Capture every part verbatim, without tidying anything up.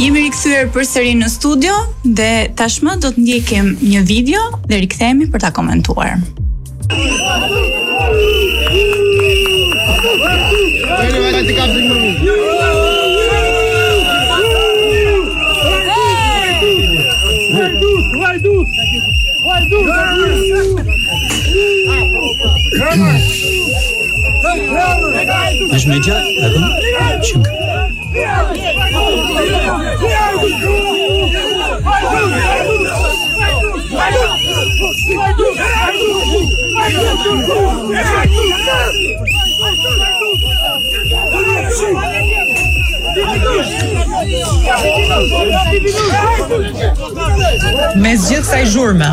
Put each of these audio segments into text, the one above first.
Jemi rikthyer përsëri në studio dhe tashmë do të ndjekim një video dhe rikthehemi për ta komentuar. Është me gjatë, apo? Çink. Me gjithë kësaj zhurme,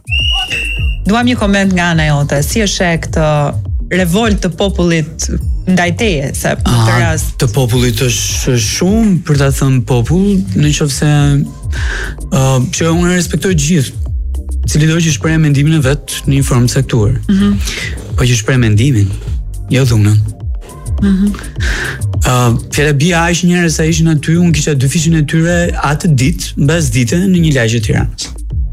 duam një koment nga ana jote, si është e këtë revolt të popullit ndaj teje, se në këtë rast të popullit është shumë për ta thënë popull, nëse uh, që unë respektoj gjithë, cili do që shpreh mendimin e vet në një formë caktuar. Mhm. Po që shpreh mendimin, jo dhunën. Mhm. Uh, Fjala bia aq njerëz sa ishin aty, unë kisha dy fishin e tyre atë ditë, mbas dite në një lagje të Tiranës.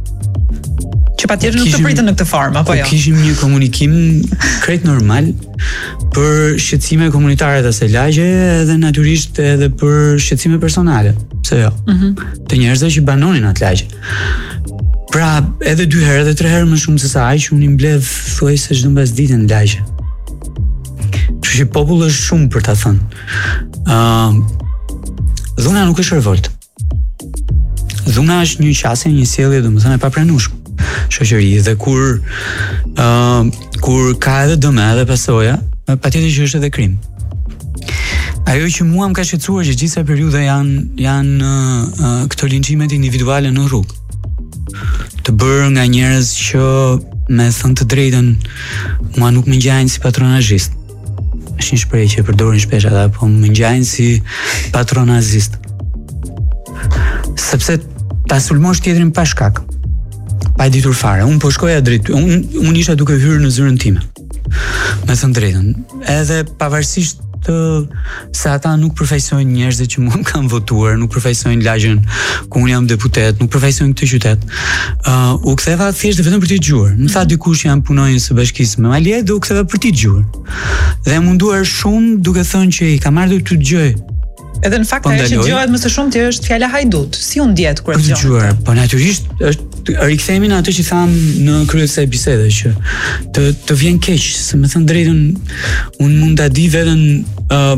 Që patjetër nuk të pritën në këtë formë, apo jo? Kishim një komunikim krejt normal për shqetësime komunitare të asaj lagje edhe natyrisht edhe për shqetësime personale, pse jo? Mhm. Të njerëzve që banonin atë lagje. Pra, edhe dy herë edhe tre herë më shumë se sa aq unë i mbledh thuajse çdo mbas ditën në lagje. Kështu që populli është shumë për ta thënë. Ë uh, dhuna nuk është revolt. Dhuna është një qasje, një sjellje domethënë e papranueshme shoqëri dhe kur uh, kur ka edhe dëme edhe pasoja, patjetër që është edhe krim. Ajo që mua më ka shqetësuar që gjithë këto periudha janë janë uh, uh, këto linçimet individuale në rrugë. Të bërë nga njerëz që me thënë të drejtën mua nuk më ngjajnë si patronazhist. Është një shprehje që përdorin shpesh ata, po më ngjajnë si patronazist. Sepse ta sulmosh tjetrin pa shkak. Pa e ditur fare. Unë po shkoja drejt, unë un isha duke hyrë në zyrën time. Me thënë drejtën. Edhe pavarësisht të se ata nuk përfaqësojnë njerëzit që mua më kanë votuar, nuk përfaqësojnë lagjen ku unë jam deputet, nuk përfaqësojnë këtë qytet. Uh, u ktheva thjesht vetëm për t'i dëgjuar. Më tha dikush jam punonjës së bashkisë me Malje dhe u ktheva për t'i dëgjuar. Dhe e munduar shumë duke thënë që i kam ardhur të dëgjoj. Edhe në fakt ajo që dëgohet më së shumti është fjala hajdut. Si u ndjet kur e dëgjuar? Po natyrisht është rikthehemi në atë që tham në krye të kësaj bisede që të të vjen keq, se më thënë drejtën unë mund ta di veten uh,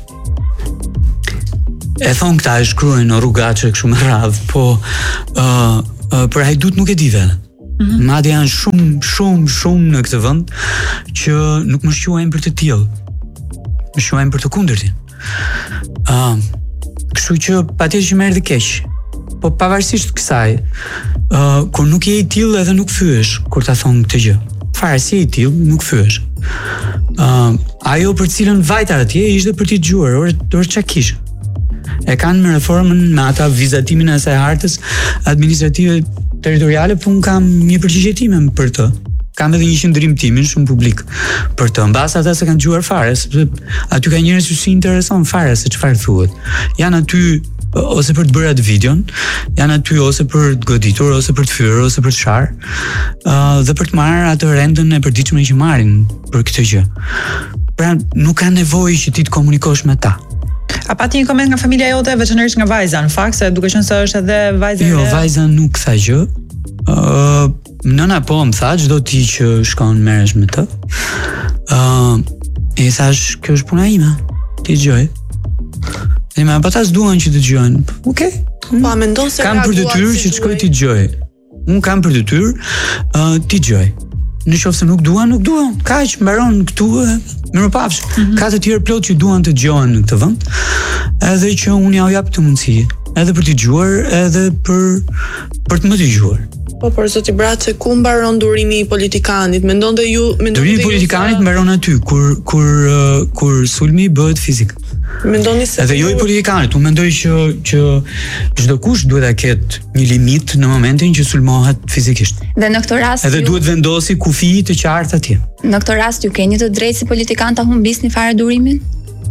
e thon këta e shkruajnë në rrugaçe kështu me radhë, po uh, uh, për hajdut nuk e di veten. Mm-hmm. Madje janë shumë shumë shumë në këtë vend që nuk më shquajnë për të tillë. Më shquajnë për të kundërtin. Uh, kështu që patjetër që më erdhi keq. Po pavarësisht kësaj, uh, kur nuk je i tillë edhe nuk fyesh kur ta thon këtë gjë. Fare si i tillë nuk fyesh. Uh, ajo për cilën vajta atje ishte për t'i dëgjuar, orë orë çka kishte. E kanë me reformën me ata vizatimin e asaj hartës administrative territoriale, po un kam një përgjigje time për të. Kam edhe një qendrim timin shumë publik për të. Mbas ata se kanë dëgjuar fare, sepse aty ka njerëz që si intereson fare se çfarë thuhet. Janë aty ose për të bërë atë videon, janë aty ose për të goditur, ose për të fyer, ose për të shar, uh, dhe për të marrë atë rendën e përditshme që marrin për këtë gjë. Pra nuk ka nevojë që ti të komunikosh me ta. A pati një koment nga familja jote, veçanërisht nga vajza, në fakt, se duke qenë se është edhe vajza. Jo, vajza nuk tha gjë. Ë, uh, nëna po më tha çdo ti që shkon merresh me të. Ë, uh, e thash, kjo është puna ime. Ti dëgjoj. Dhe më ata s'duan që të dëgjojnë. Okej. Okay. Po a mendon se kam për detyrë që të shkoj ti dëgjoj. Un kam për detyrë uh, ti dëgjoj. Në qoftë se nuk duan, nuk duan. Kaq mbaron këtu. Mirupafsh. Mm-hmm. Ka të tjerë plot që duan të dëgjojnë në këtë vend. Edhe që unë ja u jap këtë mundësi, edhe për të dëgjuar, edhe për për të më dëgjuar. Po por zoti Braçe, ku mbaron durimi i politikanit? Mendon dhe ju, mendon durimi i politikanit sa... mbaron aty kur kur uh, kur sulmi bëhet fizik. Mendoni se edhe jo i politikanit, unë mendoj që që çdo kush duhet ta ketë një limit në momentin që sulmohet fizikisht. Dhe në këtë rast edhe ju... duhet vendosi kufi të qartë atje. Në këtë rast ju keni të drejtë si politikan ta humbisni fare durimin?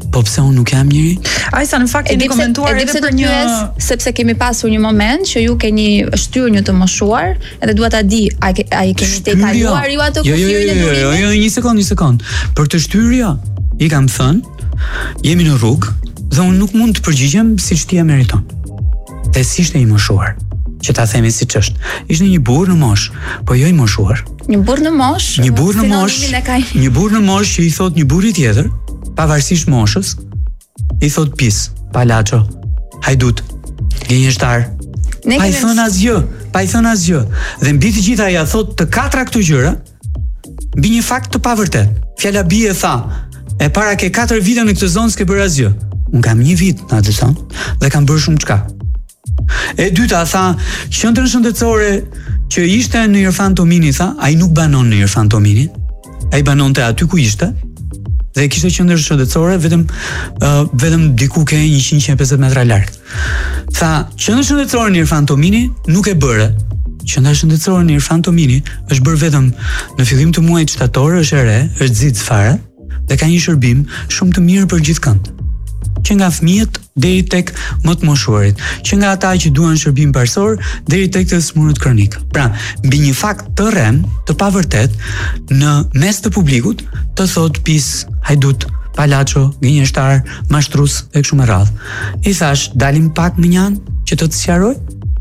Po pse unë nuk jam njëri? Ajsa në fakt e di komentuar edhe për një pyes, sepse kemi pasur një moment që ju keni shtyrë një të moshuar, edhe dua ta di, a ke a i keni te kaluar ju ato jo, jo, kufirin e jo, jo, jo, jo, një sekond, një sekond. Për të shtyrë jo. I kam thënë, jemi në rrugë dhe unë nuk mund të përgjigjem siç ti e meriton. Dhe si ishte i moshuar, që ta themi siç është. Ishte një burr në mosh, po jo i moshuar. Një burr në mosh. Një burr në mosh. Një burr në mosh që i thot një burri tjetër, pavarësisht moshës, i thot pis, palaço, hajdut, gënjeshtar. Pa i thënë asgjë, pa i thënë asgjë. Dhe mbi të gjitha ja thot të katra këto gjëra, mbi një fakt të pavërtet. Fjala bie tha, e para ke katër vite në këtë zonë s'ke bërë asgjë. Unë kam një vit në atë zonë dhe kam bërë shumë çka. E dyta tha, qendrën shëndetësore që ishte në Irfan Tomini tha, ai nuk banon në Irfan Tomini. Ai banonte aty ku ishte. Dhe kishte qendër shëndetësore vetëm uh, vetëm diku ke njëqind e pesëdhjetë metra larg. Tha, qendra shëndetësore në Irfan Tomini nuk e bëre. Qendra shëndetësore në Irfan Tomini është bërë vetëm në fillim të muajit shtator, është e re, është xic fare dhe ka një shërbim shumë të mirë për gjithkënd. Që nga fëmijët deri tek më të moshuarit, që nga ata që duan shërbim parësor deri tek të smurët kronik. Pra, mbi një fakt të rrem, të pavërtet, në mes të publikut, të thot pis, hajdut, palaço, gënjeshtar, mashtrus e kështu me radhë. I thash, dalim pak më një anë që të të sqaroj?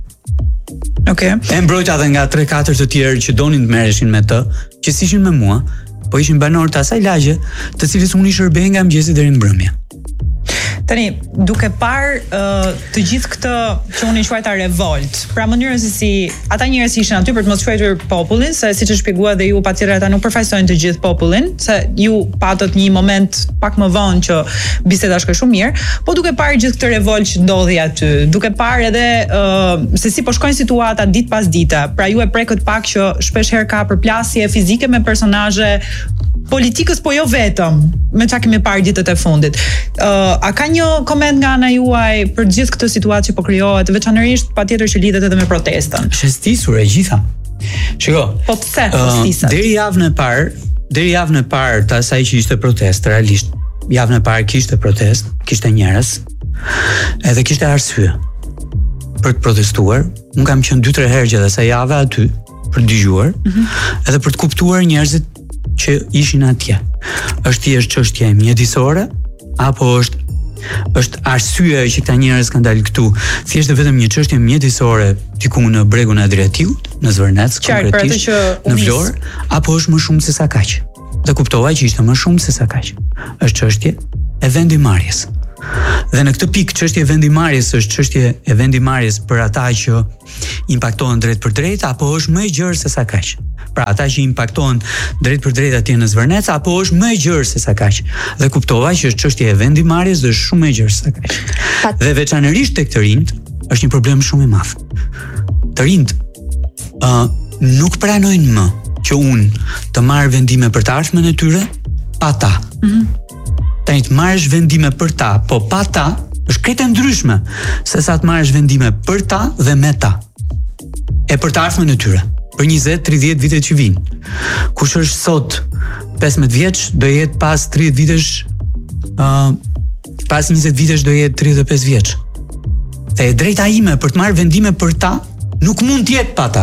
Okej. Okay. E mbrojta edhe nga tre katër të tjerë që donin të merreshin me të, që s'ishin me mua, po ishin banorë të asaj lagje, të cilës unë i shërbej nga mëngjesi deri në mbrëmje. Tani, duke parë uh, të gjithë këtë që unë i quajta revolt, pra mënyrën se si ata njerëz ishin aty për të mos shkruar popullin, se siç e shpjegua dhe ju patjetër ata nuk përfaqësojnë të gjithë popullin, se ju patët një moment pak më vonë që biseda shkoi shumë mirë, po duke parë gjithë këtë revolt që ndodhi aty, duke parë edhe uh, se si po shkojnë situata ditë pas dite, pra ju e prekët pak që shpesh herë ka përplasje fizike me personazhe politikës, po jo vetëm, me çka kemi parë ditët e fundit. Uh, a ka një koment nga ana juaj për gjithë këtë situatë që po krijohet, veçanërisht patjetër që lidhet edhe me protestën? Është stisur e gjitha. Shiko. Po pse po stisat? Uh, deri javën e parë, deri javën e parë të asaj që ishte protestë, realisht, javën e parë kishte protestë, kishte njerëz, edhe kishte arsye për të protestuar. Unë kam qenë dy tre herë gjatë asaj jave aty për të dëgjuar, mm-hmm. edhe për të kuptuar njerëzit që ishin atje. Është thjesht çështje mjedisore apo është është arsye që këta njerëz kanë dalë këtu, thjesht vetëm një çështje mjedisore diku në bregun e Adriatikut, në Zvërnec, konkretisht, në Vlorë, apo është më shumë se sa kaq. Dhe kuptova që ishte më shumë se sa kaq. Është çështje e vendimarrjes. Dhe në këtë pikë çështja e vendimarrjes është çështje e vendimarrjes për ata që impaktohen drejt për drejt apo është më e gjerë se sa kaq. Pra ata që impaktohen drejt për drejt atje në Zvërnec apo është më e gjerë se sa kaq. Dhe kuptova që është çështje e vendimarrjes dhe është shumë më e gjerë se sa kaq. Pat... Dhe veçanërisht tek të rinjt është një problem shumë i madh. Të rinjt uh, nuk pranojnë më që unë të marr vendime për të ardhmen e tyre pa ta. Mhm. Tani të marrësh vendime për ta, po pa ta, është krejtë ndryshme se sa të marrësh vendime për ta dhe me ta. E për të ardhmen e tyre, për njëzet tridhjetë vitet që vinë. Kush është sot pesëmbëdhjetë vjeç, do jetë pas tridhjetë vitesh, uh, pas njëzet vitesh do jetë tridhjetë e pesë vjeç. Dhe e drejta ime për të marrë vendime për ta, nuk mund të jetë pa ta.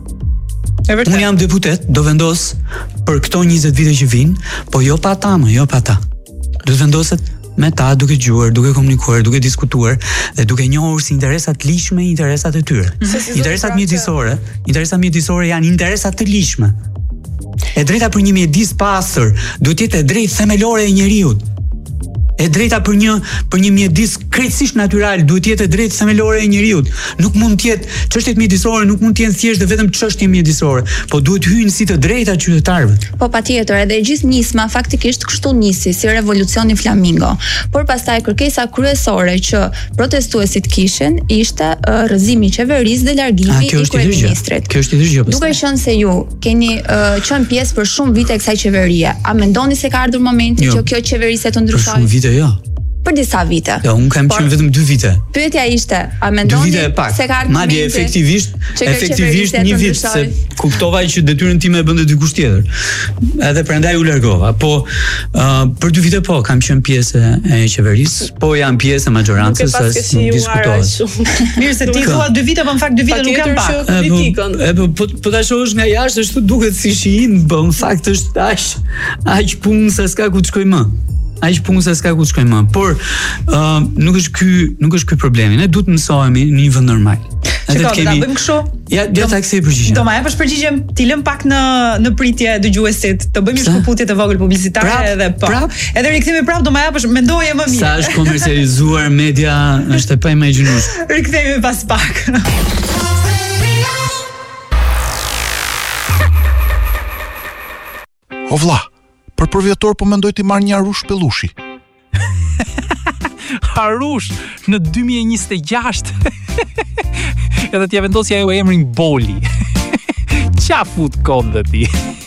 Unë jam deputet, do vendos për këto njëzet vite që vinë, po jo pa ta, më jo pa ta. Do të vendoset me ta duke dëgjuar, duke komunikuar, duke diskutuar dhe duke njohur si interesat ligjshme interesat e tyre. Mm-hmm. Interesat mjedisore, interesat mjedisore janë interesat të ligjshme. E drejta për një mjedis pastër duhet jetë e drejtë themelore e njeriut. E drejta për një për një mjedis krejtësisht natyral duhet jetë e drejtë themelore e njeriut. Nuk mund të jetë çështjet mjedisore, nuk mund të jenë thjesht vetëm çështje mjedisore, po duhet hyjnë si të drejta qytetarëve. Po patjetër, edhe gjithë nisma faktikisht kështu nisi si revolucioni Flamingo. Por pastaj kërkesa kryesore që protestuesit kishin ishte uh, rrëzimi i qeverisë dhe largimi i kryeministrit. Kjo është ide gjë. Duke qenë se ju keni uh, qenë pjesë për shumë vite kësaj qeverie, a mendoni se ka ardhur momenti jo. që kjo qeveri se të ndryshojë? Jo. për disa vite. Jo, unë kam qenë vetëm dy vite. Pyetja ishte, a mendoni se ka argumente? Madje efektivisht, efektivisht një vit, se kuptova që detyrën time e bënte dikush tjetër. Edhe prandaj u largova. Po uh, për dy vite po kam qenë pjesë e qeverisë, po jam pjesë e majorancës, nuk diskutohet. Mirë, se ti thua dy vite, po në fakt dy vite nuk janë pak. Politikën. E po po po ta shohësh nga jashtë, ashtu duket si shiin, po në fakt është aq aq punë se s'ka ku të shkoj më. Aq punë se s'ka ku të shkoj më. Por uh, nuk është ky nuk është ky problemi. Ne duhet të mësohemi në një vend normal. Edhe të kemi. Do bëjmë kështu. Ja, ja ta kthej përgjigjen. Do ma japësh përgjigjen, ti lëm pak në në pritje dëgjuesit. Të bëjmë një shkëputje të vogël publicitare edhe po. Prap. Edhe rikthehemi prap, do ma japësh mendoje më mirë. Sa është komercializuar media është e pa imagjinuar. Rikthehemi pas pak. O vlla, për përvjetor po mendoj t'i marr një Arush pellushi. Arush në dy mijë e njëzet e gjashtë. Edhe t'ja vendosja ajo emrin Boli. Qa fut kodë ti?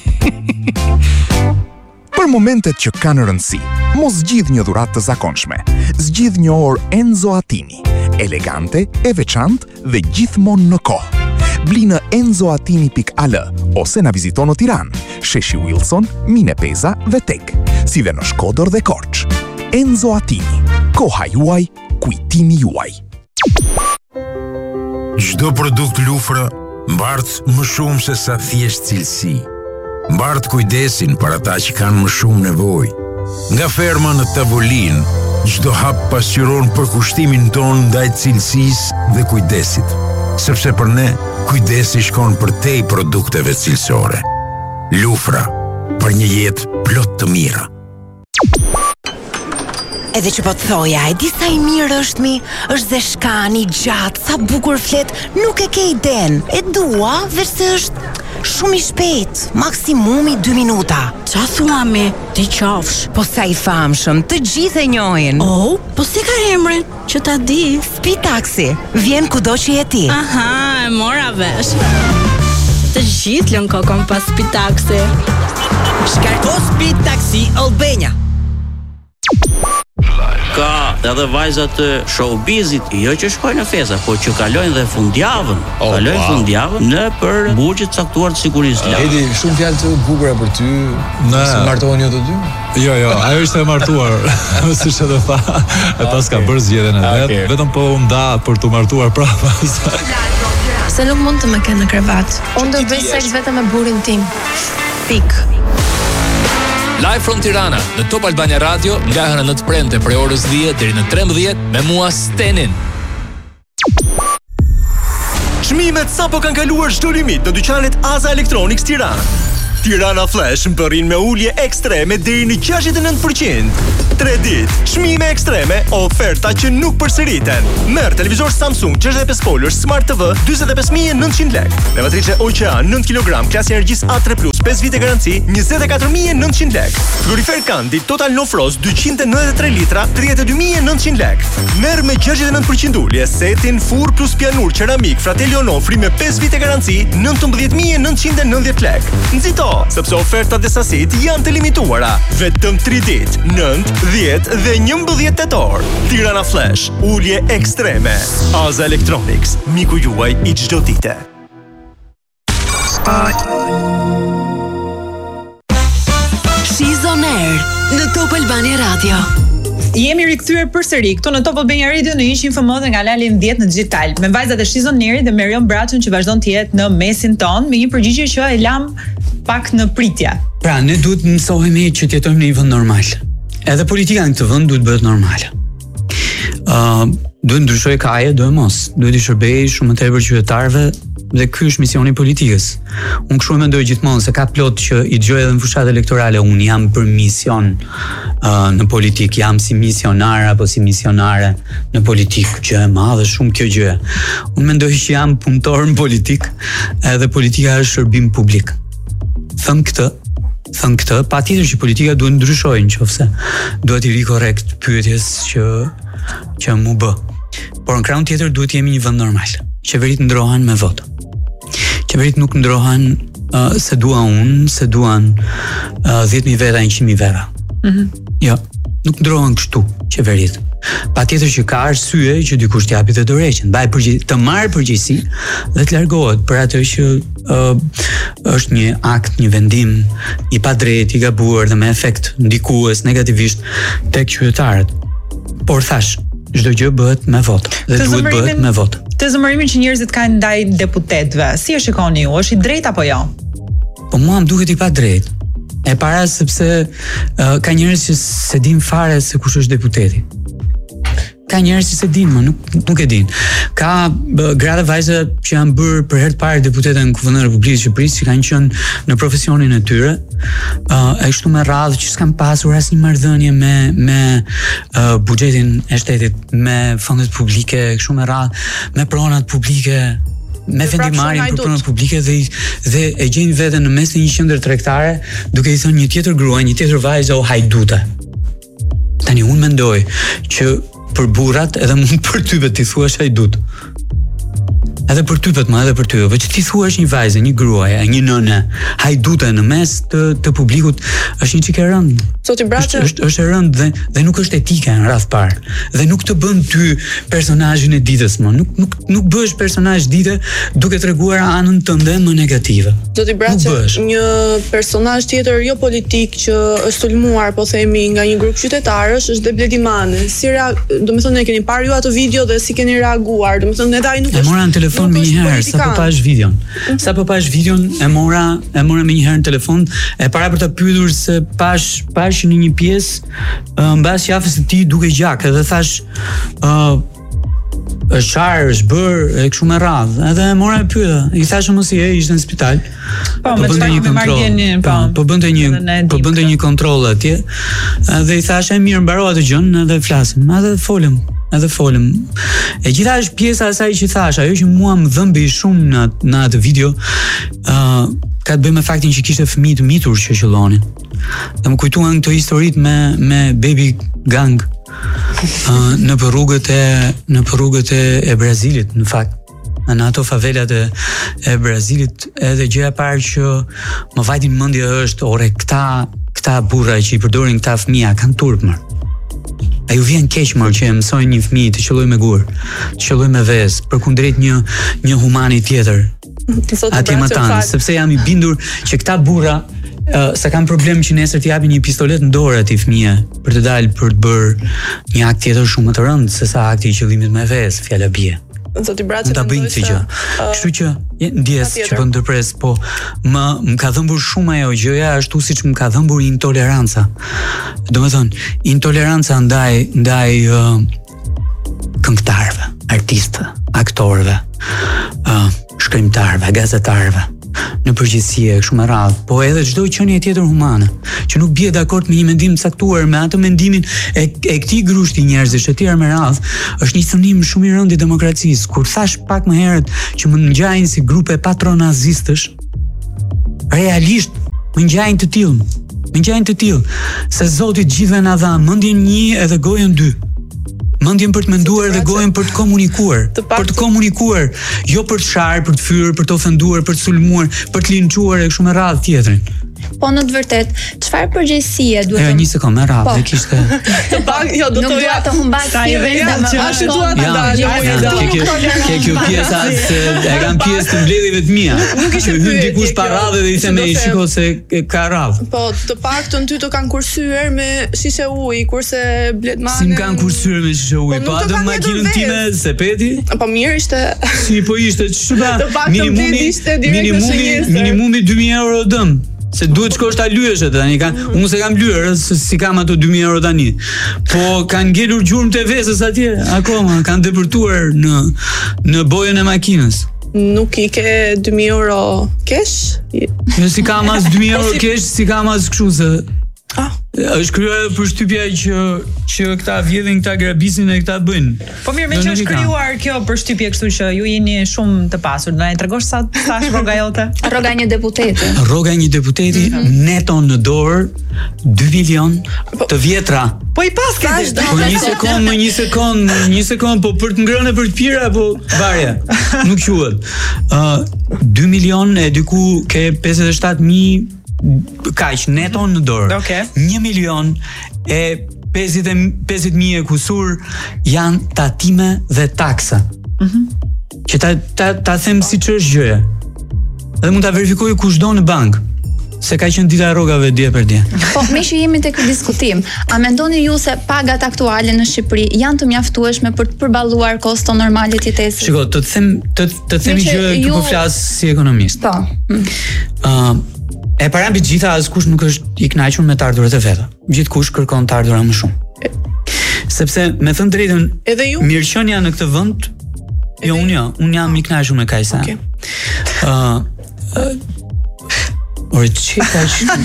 Për momentet që kanë rëndësi, mos zgjidh një dhuratë të zakonshme. Zgjidh një orë Enzo Attini, elegante, e veçantë dhe gjithmonë në kohë. Bli në enzoatini pikë a l ose na vizito në Tiranë, Sheshi Wilson, Mine Peza dhe Tek, si dhe në Shkodër dhe Korç. Enzo Attini, koha juaj, kujtimi juaj. Çdo produkt Lufra mbart më shumë se sa thjesht cilësi. Mbart kujdesin për ata që kanë më shumë nevojë. Nga ferma në tavolinë, çdo hap pasqyron përkushtimin ton ndaj cilësisë dhe kujdesit. Sepse për ne, kujdesi shkon për tej produkteve cilësore. Lufra, për një jetë plot të mira. Edhe që po të thoja, e di sa i mirë është mi, është dhe shkani, gjatë, sa bukur flet, nuk e ke iden. E dua, verse është shumë i shpejt, maksimumi dy minuta. Qa thua mi, ti qafsh? Po sa i famshëm, të gjithë e njohin. Oh, po si ka emrin, që ta di? Speed Taxi, vjen kudo që je ti. Aha, e mora vesh. Të gjithë lën kokon pas Speed Taxi. Shkarko Speed Taxi Albania. Ka edhe vajzat të showbizit, jo që shkojnë në festa, po që kalojnë dhe fundjavën, oh, kalojnë wow. fundjavën në për burgjet caktuar të sigurisë. Edi, shumë fjalë të bukura për ty. Ne se martohen ju të dy? Jo, jo, ajo ishte e martuar, siç edhe tha, e pas ka bërë zgjedhjen e vet, okay. Vetëm po u nda për të martuar prapa. Se nuk mund të më kenë në krevat. Unë do bëj seks vetëm me burrin tim. Pik. Live from Tirana, në Top Albania Radio, nga hëna në të premte prej orës dhjetë deri në trembëdhjetë me mua Stenin. Çmimet sapo kanë kaluar çdo limit në dyqanet Aza Electronics Tirana. Tirana Flash mbërrin me ulje ekstreme deri në gjashtëdhjetë e nëntë përqind. tre ditë, çmime ekstreme, oferta që nuk përsëriten. Merr televizor Samsung gjashtëdhjetë e pesë polësh Smart T V dyzet e pesë mijë e nëntëqind lekë. Lavatriçe Ocean nëntë kilogram klasë energjisë A tre plus, pesë vite garanci, njëzet e katër mijë e nëntëqind lekë. Frigorifer Kandi Total No Frost dyqind e nëntëdhjetë e tre litra, tridhjetë e dy mijë e nëntëqind lekë. Merr me gjashtëdhjetë e nëntë përqind ulje setin fur plus pianur keramik Fratelli Onofri me pesë vite garanci, nëntëmbëdhjetë mijë e nëntëqind e nëntëdhjetë lekë. Nxito, sepse ofertat dhe sasitë janë të limituara. Vetëm tri ditë, nëntë, dhjetë dhe njëmbëdhjetë tetor. Tirana Flash, ulje ekstreme. Aza Electronics, miku juaj i çdo dite. She's on air në Top Albania Radio. Jemi rikthyer përsëri këtu në Top Albania Radio në një info modë nga Lali dhjetë në digital. Me vajzat e She's on air dhe Merion Braçun që vazhdon të jetë në mesin ton me një përgjigje që e lam pak në pritje. Pra, ne duhet të mësohemi që të jetojmë në një vend normal. Edhe politika në këtë vend duhet bëhet normale. Ë, uh, duhet ndryshojë kaje, duhet mos. Duhet i shërbejë shumë më tepër qytetarëve dhe ky është misioni i politikës. Unë kështu mendoj gjithmonë se ka plot që i dëgjoj edhe në fushat elektorale, unë jam për mision uh, në politik, jam si misionar apo si misionare në politik, gjë e madhe shumë kjo gjë. Unë mendoj që jam punëtor në politik, edhe politika është shërbim publik. Thëm këtë, thëm këtë, patjetër që politika duhet ndryshojë nëse duhet i rikorrekt pyetjes që që mu bë. Por në krahun tjetër duhet jemi një vend normal. Qeverit ndrohen me votë. Qeverit nuk ndrohen uh, se dua unë, se duan uh, dhjetë mijë veta, njëqind mijë veta. Mhm. Jo, nuk ndrohen kështu qeveritë. Patjetër që ka arsye që dikush t'japi të dorëheqjen, mbaj përgjigj, të marrë përgjegjësi dhe të largohet për atë që uh, është një akt, një vendim i padrejtë, i gabuar dhe me efekt ndikues negativisht tek qytetarët. Por thash, çdo gjë bëhet me votë dhe duhet bëhet me votë. Të zëmërimin që njerëzit kanë ndaj deputetëve, si e shikoni ju? Është i drejtë apo jo? Po mua më duket i padrejtë. E para sepse uh, ka njerëz që se din fare se kush është deputeti. Ka njerëz që se din, më nuk nuk e din. Ka uh, gra dhe vajza që janë bërë për herë të parë deputete në Kuvendin e Republikës së Shqipërisë, që kanë qenë në profesionin e tyre, uh, e kështu me radhë që s'kan pasur asnjë marrëdhënie me me uh, buxhetin e shtetit, me fondet publike, kështu me radhë, me pronat publike, me vendimarrjen për pronat publike dhe dhe e gjejnë veten në mes të një qendre tregtare, duke i thënë një tjetër gruaj, një tjetër vajzë o hajdute. Tani unë mendoj që për burrat edhe mund për typet ti thuash hajdut. Edhe për typet më, edhe për typet, po që ti thuash një vajzë, një gruaje, një nënë, hajdute në mes të të publikut, është një çike rënd. Zoti Braçe, është është e rënd dhe dhe nuk është etike në radh parë. Dhe nuk të bën ty personazhin e ditës më. Nuk nuk nuk bësh personazh dite duke treguar anën tënde më negative. Zoti Braçe, një personazh tjetër jo politik që është sulmuar, po themi, nga një grup qytetarësh është Debledi Mane. Si rea, domethënë ne keni parë ju atë video dhe si keni reaguar? Domethënë edhe ai nuk është telefon me një herë, sa po pash videon. Sa po pash videon, e mora, e mora me një herë në telefon, e para për ta pyetur se pash, pash në një pjesë, uh, mbas javës së tij duke gjak, edhe thash, ë uh, është qarë, është bërë, e kështu me radhë. Edhe e mora e pyeta. I thashë mos i e, ishte në spital. Po, po bënte një kontroll. Po, po bënte një, po bënte një kontroll atje. Dhe i thashë, e mirë, mbarova të gjën, edhe flasim. Edhe folëm. Edhe folëm. E gjitha është pjesa asaj që thash, ajo që mua më dhëmbi shumë në në atë video, ë uh, ka të bëjë me faktin që kishte fëmijë të mitur që qellonin. Dhe më kujtuan këto historitë me me baby gang uh, në rrugët e në rrugët e, e Brazilit, në fakt. Në ato favelat e, e Brazilit, edhe gjëja e parë që më vajtin mendje është, ore, këta këta burra që i përdorin këta fëmija kanë turp më. A ju vjen keq më që e mësojnë një fëmijë të qelloj me gur, të qelloj me vezë, përkundrejt një një humani tjetër. Atje më tanë, sepse jam i bindur që këta burra uh, sa kanë problem që nesër t'i japin një pistolet në dorë atij fëmijë për të dalë për të bërë një akt tjetër shumë më të rëndë se sa akti i qellimit me vezë, fjala bie. Zoti Braçe ta bëjnë këtë gjë. Kështu që ndjes që po ndërpres, po më më ka dhëmbur shumë ajo gjëja ashtu siç më ka dhëmbur intoleranca. Domethënë, intoleranca ndaj ndaj uh, këngëtarëve, artistëve, aktorëve, uh, shkrimtarëve, gazetarëve. Në përgjithësi e kështu me radhë, po edhe çdo qenie tjetër humane që nuk bie dakord me një mendim të caktuar, me atë mendimin e, e këtij grushti njerëzish etj me radhë, është një thënim shumë i rëndë i demokracisë. Kur thash pak më herët që më ngjajnë si grupe patronazistësh, realisht më ngjajnë të tillë, më ngjajnë të tillë, se Zoti gjithëve na dha mendjen një edhe gojën dy. Mendjen për të menduar dhe gojën për të komunikuar, për të komunikuar, jo për të sharë, për të fyer, për të ofenduar, për të sulmuar, për të linçuar e kështu me radhë tjetrin. Po në të vërtet, çfarë përgjegjësie duhet të... E, një sekond, me radhë, dhe kishte... Të pak, jo, do të ja... të humbas thirrën që ashtu dua ta dalë. Ke kjo pjesa se e kanë pjesë të mbledhjeve të mia. Nuk ishte hyn dikush pa radhë dhe i them me shiko se ka radhë. Po, të paktën ty të kanë kursyer me shishe uji, kurse Bledmane... Si më kanë kursyer me shishe uji, po atë makinën time se peti? Po mirë ishte... Si, po ishte, ç'ba? Të paktën ti ishte direkt në shënjesër. Minimumi dy mijë euro dëm. Se duhet shkosh ta lyesh atë tani, kanë, unë se kam lyer, si kam ato dy mijë euro tani. Po kanë ngelur gjurmë të vezës atje, akoma kanë depërtuar në në bojën e makinës. Nuk i ke dy mijë euro cash? Jo, si kam as dy mijë euro cash, si kam as kështu se Ah. Është kryer përshtypja që që këta vjedhin, këta grabisin e këta bëjnë. Po mirë, me që është krijuar kjo përshtypje, kështu që ju jeni shumë të pasur. Do na e tregosh sa sa është rroga jote? Rroga një deputeti. Rroga një deputeti mm-hmm. neto në dorë dy milion të vjetra. Po i pas ke. Po një sekond, më një sekond, një sekond, po për të ngrënë për të pirë apo varja. Nuk quhet. Ë uh, dy milion e diku ke pesëdhjetë e shtatë mijë kaq neto në dorë. Okay. një milion e pesdhijet mijë e kusur janë tatime dhe taksa. Mhm. Që ta ta ta them siç është gjëja. Dhe mund ta verifikoj kushdo në bank. Se ka qenë dita e rrogave dje për dje. Po, me që jemi tek ky diskutim, a mendoni ju se pagat aktuale në Shqipëri janë të mjaftueshme për të përballuar kosto normale të jetesës? Shiko, të të them të të themi që ju po flas si ekonomist. Po. Ë uh, e para mbi gjitha askush nuk është i kënaqur me të ardhurat e veta. Gjithkush kërkon të ardhura më shumë. Sepse me thënë drejtën, edhe ju mirëqenia në këtë vend, jo unë jo, unë jam i kënaqur me Kajsa. Ë uh, Ore që ka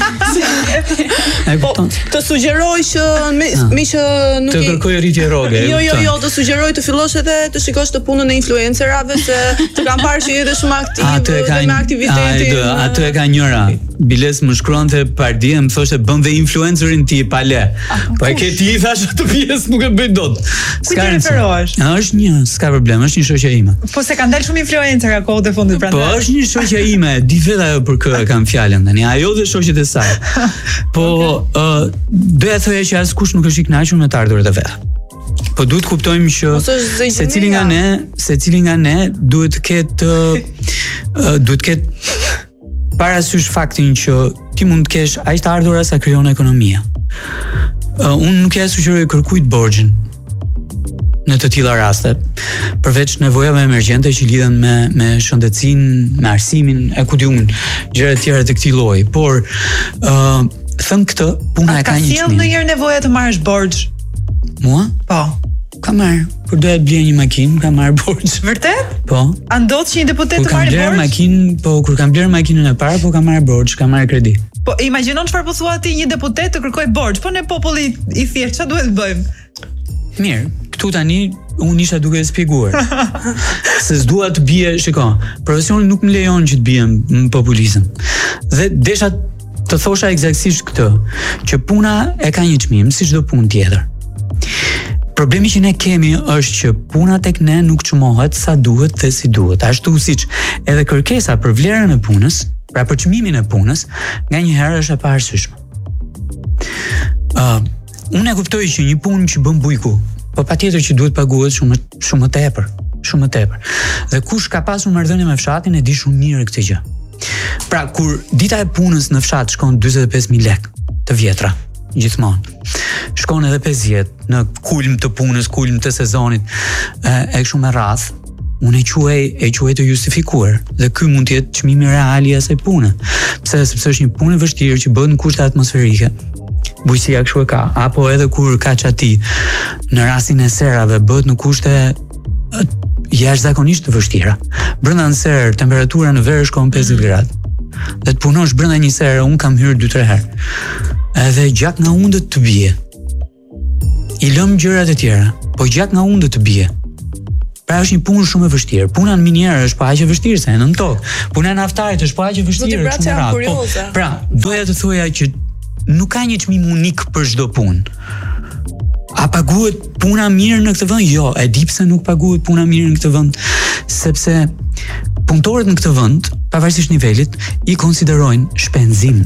që... Po, të sugjeroj që me, me që nuk të kërkoj rritje rroge. Jo, jo, jo, të sugjeroj të fillosh edhe të shikosh të punën e influencerave, se të kam parë që jetë shumë aktiv dhe me aktivitetin. Atë e ka njëra. Biles më shkruante pardje, më thoshte bën dhe influencerin ti pa le. Po e ke ti thash atë pjesë nuk e bëj dot. S'ka referohesh. Është një, s'ka problem, është një shoqja ime. Po se kanë dalë shumë influencer kohët e fundit prandaj. Po është një shoqja ime, di vetë ajo për kë kam fjalën tani. Ajo dhe shoqjet e saj. Po ë doja të thoya që askush nuk është i kënaqur me të ardhurat e vet. Po duhet kuptojmë që secili nga ne, secili nga ne duhet të ketë duhet të ketë parasysh faktin që ti mund të kesh aq të ardhura sa krijon ekonomia. Uh, unë nuk ja sugjeroj kërkujt borxhin në të tilla raste, përveç nevojave emergjente që lidhen me me shëndetësinë, me arsimin, e ku di unë, gjëra të tjera të këtij lloji. Por ë uh, them këtë, puna e ka një çmim. Ka sjell ndonjëherë nevoja të marrësh borxh? Mua? Po. Kam marrë, kur doja të blej një makinë, kam marrë borxh. Vërtet? Po. A ndodh që një deputet të marrë borxh? Kur kam bler makinë, po kur kam bler makinën e parë, po kam marrë borxh, kam marrë kredi. Po imagjinon çfarë po thua ti, një deputet të kërkoj borxh, po ne populli i thjesht çfarë duhet të bëjmë? Mirë, këtu tani unë isha duke e shpjeguar. Se s'dua të bie, shiko, profesioni nuk më lejon që të biem në populizëm. Dhe desha të thosha eksaktësisht këtë, që puna e ka një çmim si çdo punë tjetër. Problemi që ne kemi është që puna tek ne nuk çmohet sa duhet dhe si duhet. Ashtu siç edhe kërkesa për vlerën e punës, pra për çmimin e punës, nganjëherë është e paarsyeshme. Ë, uh, unë e kuptoj që një punë që bën bujku, po patjetër që duhet paguhet shumë shumë më tepër, shumë më tepër. Dhe kush ka pasur marrëdhënie me fshatin e di shumë mirë këtë gjë. Pra kur dita e punës në fshat shkon dyzet e pesë mijë lekë të vjetra, gjithmonë. Shkon edhe pesëdhjetë në kulm të punës, kulm të sezonit, e, e kështu me radh. Unë e quaj e quaj të justifikuar dhe ky mund të jetë çmimi real i asaj pune. Pse? Sepse është një punë e vështirë që bëhet në kushte atmosferike. Bujësia kështu e ka, apo edhe kur ka çati në rastin e serave bëhet në kushte jashtëzakonisht të vështira. Brenda në ser temperatura në verë shkon pesëdhjetë gradë. Dhe të punosh brenda një sere, unë kam hyrë dy tre herë. Edhe gjak nga undët të bie. I lëm gjërat e tjera, po gjak nga undët të bie. Pra është një punë shumë e vështirë. Puna në minierë është pa aq e vështirë se në tokë. Puna në naftarit është pa aq e vështirë, është shumë e rrallë. Po, pra, doja të thoja që nuk ka një çmim unik për çdo punë. A paguhet puna mirë në këtë vend? Jo, e di pse nuk paguhet puna mirë në këtë vend, sepse punëtorët në këtë vend, pavarësisht nivelit, i konsiderojnë shpenzim.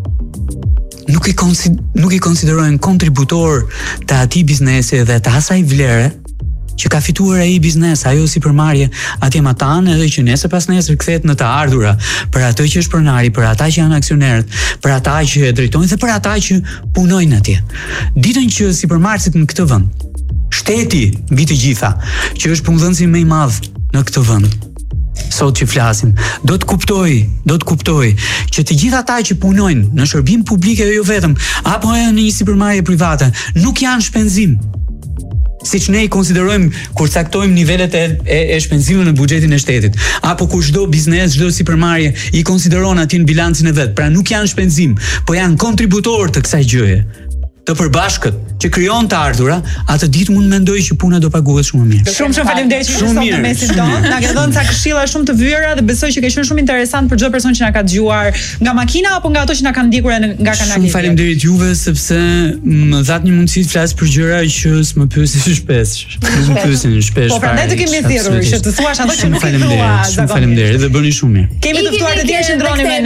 Nuk i konsid- nuk i konsiderojnë kontributor të atij biznesi dhe të asaj vlere që ka fituar ai biznes, ajo sipërmarrje atje matan, edhe që nesër pas nesër kthehet në të ardhura për atë që është pronari, për ata që janë aksionerët, për ata që e drejtojnë dhe për ata që punojnë atje. Ditën që sipërmarrësit në këtë vend, shteti mbi të gjitha, që është punëdhënësi më i madh në këtë vend, sot që flasim, do të kuptoj, do të kuptoj që të gjithë ata që punojnë në shërbim publik e jo vetëm, apo edhe në një sipërmarrje private, nuk janë shpenzim. Siç ne i konsiderojmë kur caktojmë nivelet e, e, e shpenzimit në buxhetin e shtetit, apo kur çdo biznes, çdo sipërmarrje i konsideron aty në bilancin e vet. Pra nuk janë shpenzim, po janë kontributor të kësaj gjëje. Të përbashkët që krijon të ardhura, atë ditë mund mendoj që puna do paguhet shumë mirë. Shumë shumë faleminderit që jeni sot në mesin tonë. Na ke dhënë ca këshilla shumë të vëra dhe besoj që ka qenë shumë interesant për çdo person që na ka dëgjuar nga makina apo nga ato që na kanë ndjekur nga kanali. Shumë faleminderit juve sepse më dhat një mundësi të flas për gjëra që s'më pyesin shpesh. Nuk më pyesin shpesh. Po prandaj të kemi thirrur që të thuash ato që nuk i thua. Shumë faleminderit dhe bëni shumë mirë. Kemi të ftuar të tjerë që ndronin me